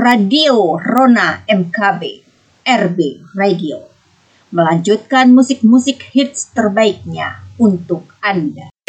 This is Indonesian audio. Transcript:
Radio Rona MKB RB Radio melanjutkan musik-musik hits terbaiknya untuk Anda.